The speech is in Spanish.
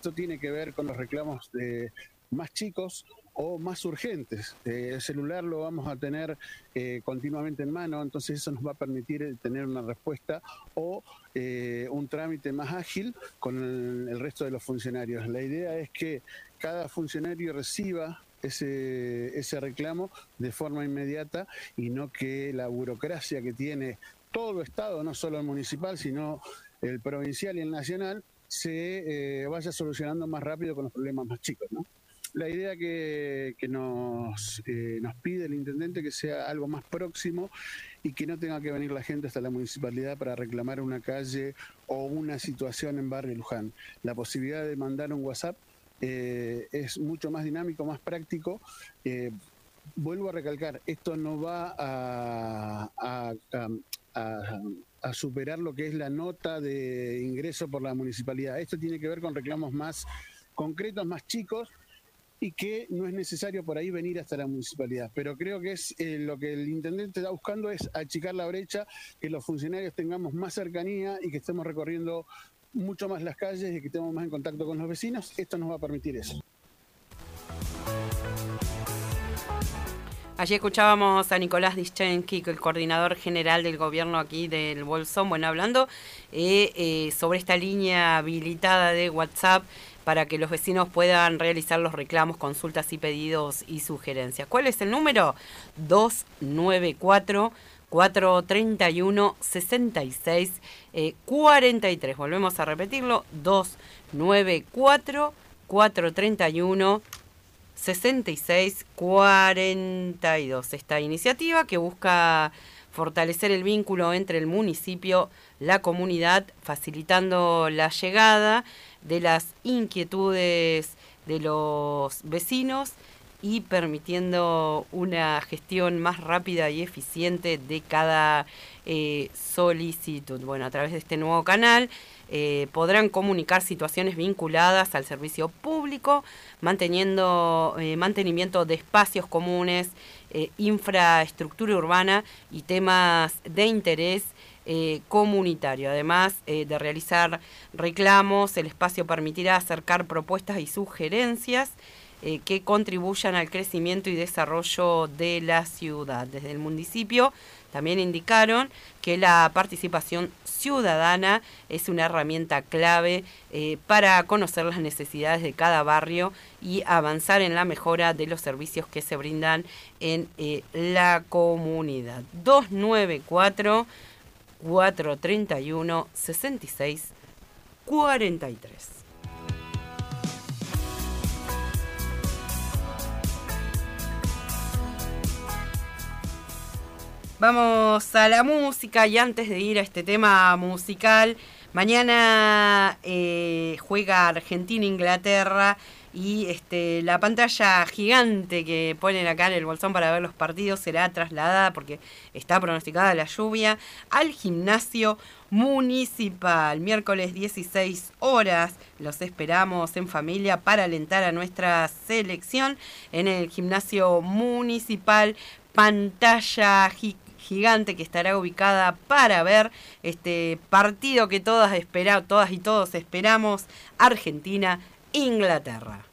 esto tiene que ver con los reclamos más chicos o más urgentes. El celular lo vamos a tener continuamente en mano, entonces eso nos va a permitir tener una respuesta o un trámite más ágil con el resto de los funcionarios. La idea es que cada funcionario reciba ese reclamo de forma inmediata y no que la burocracia que tiene todo Estado, no solo el municipal, sino el provincial y el nacional, se vaya solucionando más rápido con los problemas más chicos, ¿no? La idea que nos pide el intendente que sea algo más próximo y que no tenga que venir la gente hasta la municipalidad para reclamar una calle o una situación en Barrio Luján. La posibilidad de mandar un WhatsApp es mucho más dinámico, más práctico. Vuelvo a recalcar, esto no va a superar lo que es la nota de ingreso por la municipalidad. Esto tiene que ver con reclamos más concretos, más chicos, y que no es necesario por ahí venir hasta la municipalidad. Pero creo que es lo que el intendente está buscando es achicar la brecha, que los funcionarios tengamos más cercanía y que estemos recorriendo mucho más las calles y que estemos más en contacto con los vecinos. Esto nos va a permitir eso. Allí escuchábamos a Nicolás Dischenki, el coordinador general del gobierno aquí del Bolsón, bueno, hablando sobre esta línea habilitada de WhatsApp para que los vecinos puedan realizar los reclamos, consultas y pedidos y sugerencias. ¿Cuál es el número? 294-431-6643. Volvemos a repetirlo, 294-431-6642. Esta iniciativa que busca fortalecer el vínculo entre el municipio, la comunidad, facilitando la llegada de las inquietudes de los vecinos y permitiendo una gestión más rápida y eficiente de cada solicitud. Bueno, a través de este nuevo canal podrán comunicar situaciones vinculadas al servicio público, mantenimiento de espacios comunes, infraestructura urbana y temas de interés comunitario. Además de realizar reclamos, el espacio permitirá acercar propuestas y sugerencias que contribuyan al crecimiento y desarrollo de la ciudad. Desde el municipio también indicaron que la participación ciudadana es una herramienta clave para conocer las necesidades de cada barrio y avanzar en la mejora de los servicios que se brindan en la comunidad. 294-431-6643. Vamos a la música y antes de ir a este tema musical, mañana juega Argentina-Inglaterra y la pantalla gigante que ponen acá en el Bolsón para ver los partidos será trasladada, porque está pronosticada la lluvia, al gimnasio municipal. Miércoles 16 horas los esperamos en familia para alentar a nuestra selección en el gimnasio municipal. Pantalla gigante que estará ubicada para ver este partido que todas y todos esperamos, Argentina-Inglaterra.